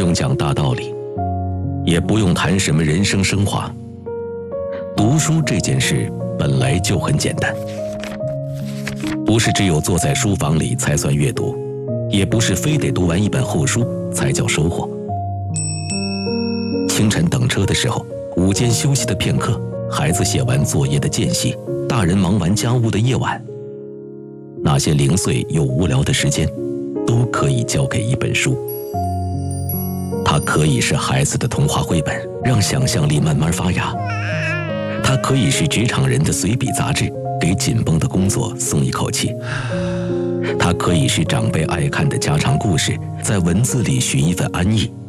用讲大道理，也不用谈什么人生升华。读书这件事本来就很简单，不是只有坐在书房里才算阅读，也不是非得读完一本厚书才叫收获。清晨等车的时候，午间休息的片刻，孩子写完作业的间隙，大人忙完家务的夜晚，那些零碎又无聊的时间，都可以交给一本书。它可以是孩子的童话绘本，让想象力慢慢发芽；它可以是职场人的随笔杂志，给紧绷的工作松一口气；它可以是长辈爱看的家常故事，在文字里寻一份安逸。